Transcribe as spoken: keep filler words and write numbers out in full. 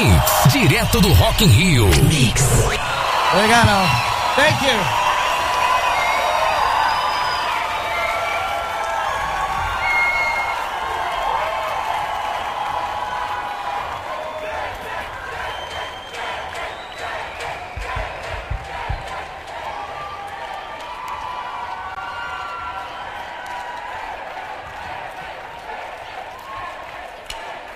Sim, direto do Rock in Rio. Mix. Obrigado. Thank you.